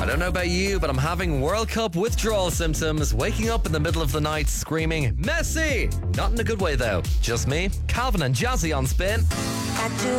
don't know about you, but I'm having World Cup withdrawal symptoms, waking up in the middle of the night screaming, Messi! Not in a good way though. Just me, Calvin and Jazzy on Spin.